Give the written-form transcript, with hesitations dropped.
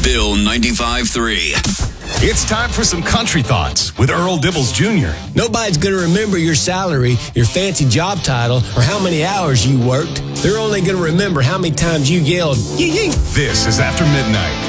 Bill 95.3. It's time for some country thoughts with Earl Dibbles Jr. Nobody's going to remember your salary, your fancy job title, or how many hours you worked. They're only going to remember how many times you yelled, yee yee. This is After Midnight.